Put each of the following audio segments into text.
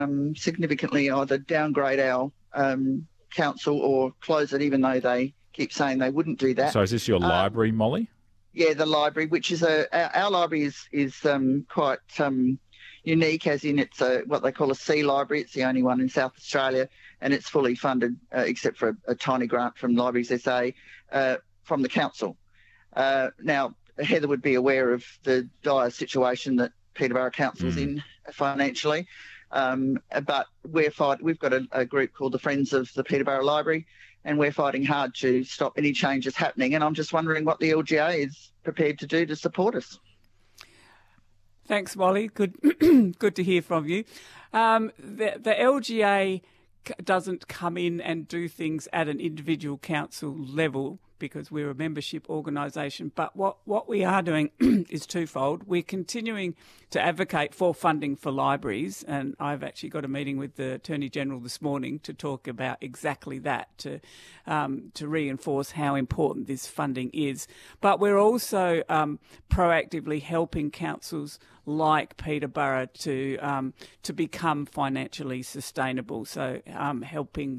significantly either downgrade our council or close it, even though they keep saying they wouldn't do that. So is this your library, Molly? Yeah, the library, which is our library is quite unique, as in it's what they call a C library. It's the only one in South Australia, and it's fully funded, except for a tiny grant from Libraries SA, from the council. Now, Heather would be aware of the dire situation that Peterborough Council's in financially, but we've got a group called the Friends of the Peterborough Library, and we're fighting hard to stop any changes happening. And I'm just wondering what the LGA is prepared to do to support us. Thanks, Molly. Good to hear from you. The LGA doesn't come in and do things at an individual council level, because we're a membership organisation. But what we are doing is twofold. We're continuing to advocate for funding for libraries, and I've actually got a meeting with the Attorney General this morning to talk about exactly that, to reinforce how important this funding is. But we're also proactively helping councils like Peterborough to become financially sustainable. So helping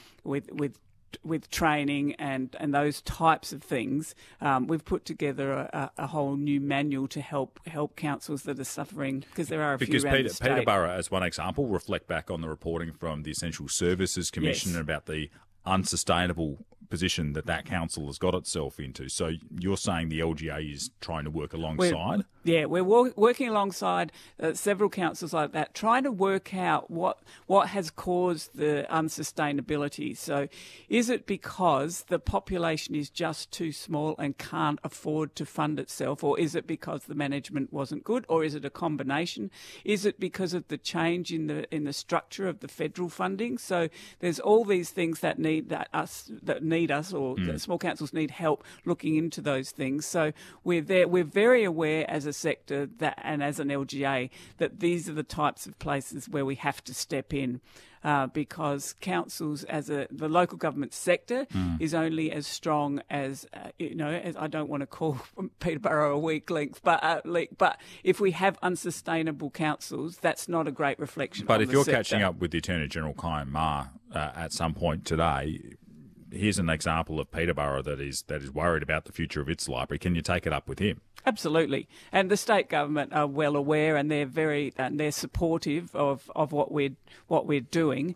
with training and those types of things. We've put together a whole new manual to help councils that are suffering, because there are a few around the state. Peterborough, as one example, reflect back on the reporting from the Essential Services Commission about the unsustainable position that council has got itself into. So you're saying the LGA is trying to work alongside? We're working alongside several councils like that, trying to work out what has caused the unsustainability. So is it because the population is just too small and can't afford to fund itself, or is it because the management wasn't good, or is it a combination? Is it because of the change in the structure of the federal funding? So there's all these things that need us, or that small councils need help looking into those things. So we're very aware as a sector and as an LGA that these are the types of places where we have to step in, because councils the local government sector is only as strong as as I don't want to call Peterborough a weak link, but if we have unsustainable councils, that's not a great reflection. But if you're catching up with the Attorney General Kyan Ma at some point today, here's an example of Peterborough that is worried about the future of its library. Can you take it up with him? Absolutely, and the state government are well aware, and they're supportive of what we're doing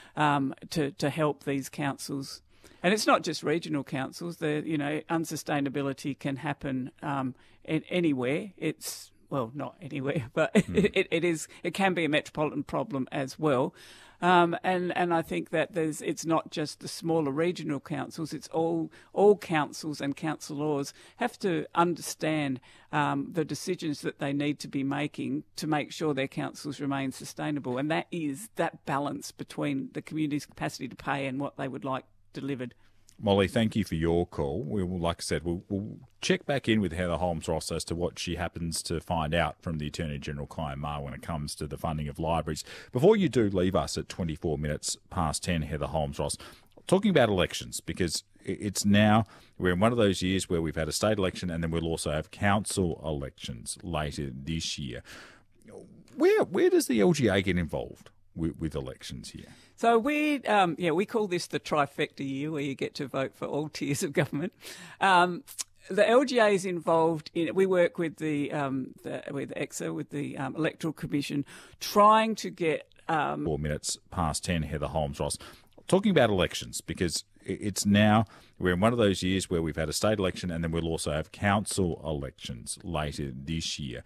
to help these councils. And it's not just regional councils. Unsustainability can happen anywhere. Not anywhere, but it can be a metropolitan problem as well. And I think that it's not just the smaller regional councils, it's all councils and councillors have to understand the decisions that they need to be making to make sure their councils remain sustainable. And that is that balance between the community's capacity to pay and what they would like delivered. Molly, thank you for your call. Like I said, we'll check back in with Heather Holmes-Ross as to what she happens to find out from the Attorney General Kyan Ma when it comes to the funding of libraries. Before you do leave us at 24 minutes past 10, Heather Holmes-Ross, talking about elections, because we're in one of those years where we've had a state election and then we'll also have council elections later this year. Where does the LGA get involved with elections here? So we call this the trifecta year, where you get to vote for all tiers of government. The LGA is involved in. We work with with EXA, with the Electoral Commission, trying to get 4 minutes past 10. Heather Holmes-Ross, talking about elections, because we're in one of those years where we've had a state election and then we'll also have council elections later this year.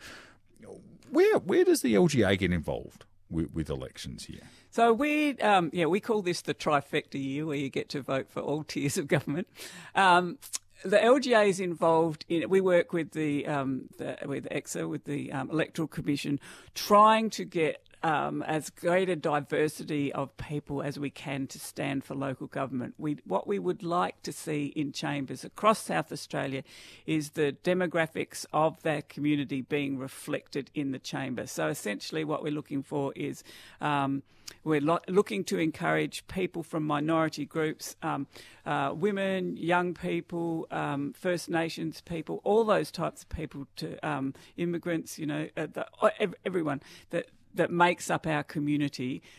Where does the LGA get involved with elections here? So we call this the trifecta year, where you get to vote for all tiers of government. The LGA is involved in. We work with with EXA, with the Electoral Commission, trying to get as great a diversity of people as we can to stand for local government. What we would like to see in chambers across South Australia is the demographics of that community being reflected in the chamber. So essentially what we're looking for is looking to encourage people from minority groups, women, young people, First Nations people, all those types of people, to immigrants, everyone, that that makes up our community